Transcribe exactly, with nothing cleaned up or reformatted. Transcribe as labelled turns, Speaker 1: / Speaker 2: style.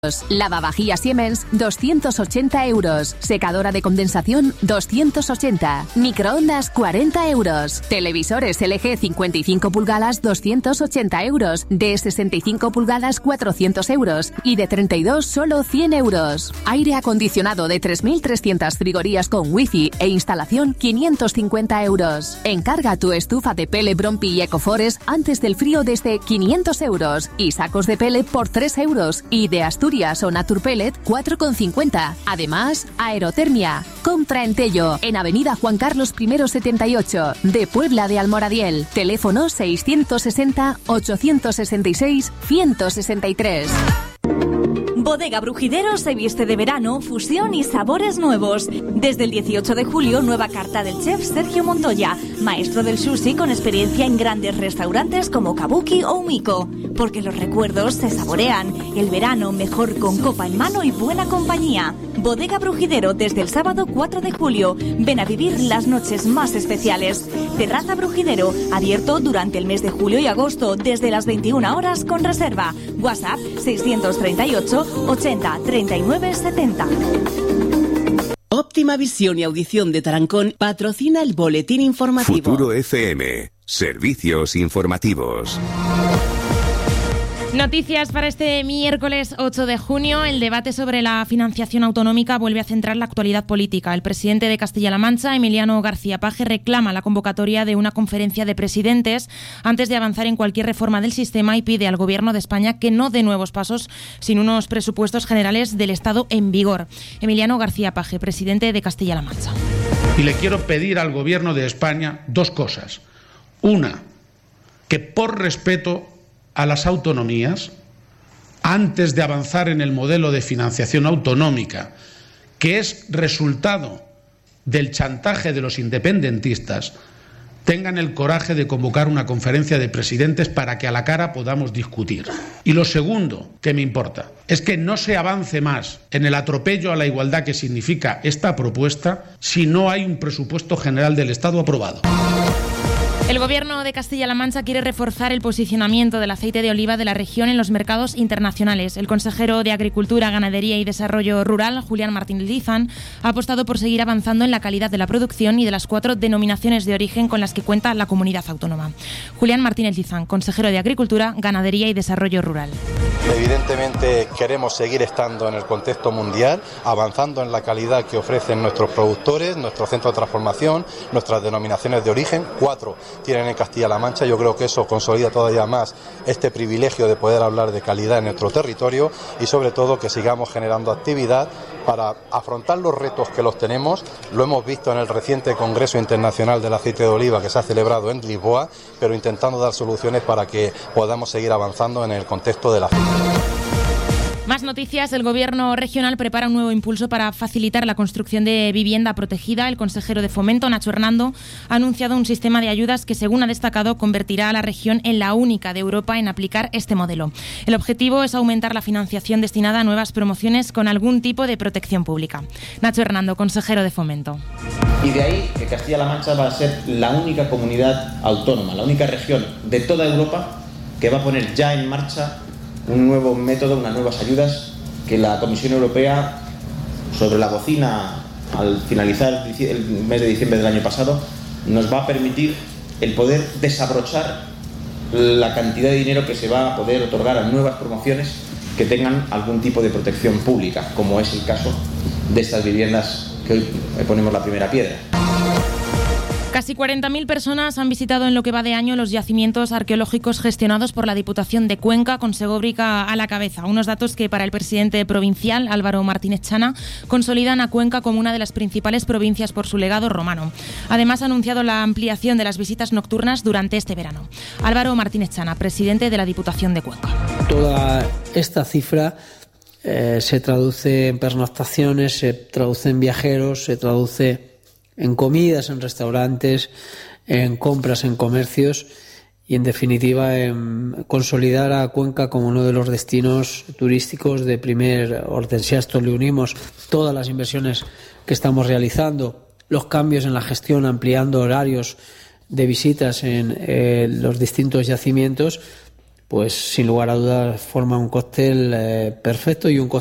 Speaker 1: Lavavajillas Siemens, doscientos ochenta euros. Secadora de condensación, doscientos ochenta. Microondas, cuarenta euros. Televisores L G cincuenta y cinco pulgadas, doscientos ochenta euros. De sesenta y cinco pulgadas, cuatrocientos euros. Y de treinta y dos, solo cien euros. Aire acondicionado de tres mil trescientas frigorías con wifi e instalación, quinientos cincuenta euros. Encarga tu estufa de pele Brompi y Ecoforest antes del frío desde quinientos euros. Y sacos de pele por tres euros. Y de Asturias o Naturpellet, cuatro con cincuenta. Además, aerotermia. Compra en Tello, en Avenida Juan Carlos I setenta y ocho, de Puebla de Almoradiel. Teléfono seiscientos sesenta, ochocientos sesenta y seis, ciento sesenta y tres.
Speaker 2: Bodega Brujidero se viste de verano, fusión y sabores nuevos. Desde el dieciocho de julio, nueva carta del chef Sergio Montoya, maestro del sushi con experiencia en grandes restaurantes como Kabuki o Umiko. Porque los recuerdos se saborean. El verano mejor con copa en mano y buena compañía. Bodega Brujidero desde el sábado cuatro de julio. Ven a vivir las noches más especiales. Terraza Brujidero, abierto durante el mes de julio y agosto desde las veintiuna horas con reserva. WhatsApp seiscientos treinta y ocho, ochenta, treinta y nueve, setenta.
Speaker 3: Óptima Visión y Audición de Tarancón patrocina el boletín informativo.
Speaker 4: Futuro F M, servicios informativos.
Speaker 5: Noticias para este miércoles ocho de junio. El debate sobre la financiación autonómica vuelve a centrar la actualidad política. El presidente de Castilla-La Mancha, Emiliano García Paje, reclama la convocatoria de una conferencia de presidentes antes de avanzar en cualquier reforma del sistema y pide al Gobierno de España que no dé nuevos pasos sin unos presupuestos generales del Estado en vigor. Emiliano García Paje, presidente de Castilla-La Mancha.
Speaker 6: Y le quiero pedir al Gobierno de España dos cosas. Una, que por respeto a las autonomías, antes de avanzar en el modelo de financiación autonómica, que es resultado del chantaje de los independentistas, tengan el coraje de convocar una conferencia de presidentes para que a la cara podamos discutir. Y lo segundo que me importa es que no se avance más en el atropello a la igualdad que significa esta propuesta si no hay un presupuesto general del Estado aprobado.
Speaker 5: El Gobierno de Castilla-La Mancha quiere reforzar el posicionamiento del aceite de oliva de la región en los mercados internacionales. El consejero de Agricultura, Ganadería y Desarrollo Rural, Julián Martínez Lizán, ha apostado por seguir avanzando en la calidad de la producción y de las cuatro denominaciones de origen con las que cuenta la comunidad autónoma. Julián Martínez Lizán, consejero de Agricultura, Ganadería y Desarrollo Rural.
Speaker 7: Evidentemente queremos seguir estando en el contexto mundial, avanzando en la calidad que ofrecen nuestros productores, nuestros centros de transformación, nuestras denominaciones de origen. Cuatro tienen en Castilla-La Mancha. Yo creo que eso consolida todavía más este privilegio de poder hablar de calidad en nuestro territorio y sobre todo que sigamos generando actividad para afrontar los retos que los tenemos. Lo hemos visto en el reciente Congreso Internacional del Aceite de Oliva que se ha celebrado en Lisboa, pero intentando dar soluciones para que podamos seguir avanzando en el contexto del aceite.
Speaker 5: Más noticias. El Gobierno regional prepara un nuevo impulso para facilitar la construcción de vivienda protegida. El consejero de Fomento, Nacho Hernando, ha anunciado un sistema de ayudas que, según ha destacado, convertirá a la región en la única de Europa en aplicar este modelo. El objetivo es aumentar la financiación destinada a nuevas promociones con algún tipo de protección pública. Nacho Hernando, consejero de Fomento.
Speaker 8: Y de ahí que Castilla-La Mancha va a ser la única comunidad autónoma, la única región de toda Europa que va a poner ya en marcha un nuevo método, unas nuevas ayudas que la Comisión Europea, sobre la bocina al finalizar el mes de diciembre del año pasado, nos va a permitir el poder desabrochar la cantidad de dinero que se va a poder otorgar a nuevas promociones que tengan algún tipo de protección pública, como es el caso de estas viviendas que hoy ponemos la primera piedra.
Speaker 5: Casi cuarenta mil personas han visitado en lo que va de año los yacimientos arqueológicos gestionados por la Diputación de Cuenca, con Segóbriga a la cabeza. Unos datos que para el presidente provincial, Álvaro Martínez Chana, consolidan a Cuenca como una de las principales provincias por su legado romano. Además, ha anunciado la ampliación de las visitas nocturnas durante este verano. Álvaro Martínez Chana, presidente de la Diputación de Cuenca.
Speaker 9: Toda esta cifra eh, se traduce en pernoctaciones, se traduce en viajeros, se traduce en comidas, en restaurantes, en compras, en comercios y, en definitiva, en consolidar a Cuenca como uno de los destinos turísticos de primer orden. Si a esto le unimos todas las inversiones que estamos realizando, los cambios en la gestión, ampliando horarios de visitas en eh, los distintos yacimientos, pues sin lugar a dudas forma un cóctel eh, perfecto y un cóctel